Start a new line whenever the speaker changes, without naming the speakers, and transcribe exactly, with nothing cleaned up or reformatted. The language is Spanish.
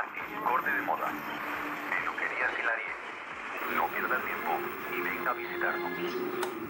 marketing, corte de moda, peluquerías Hilarie. No pierda tiempo y venga a visitarnos.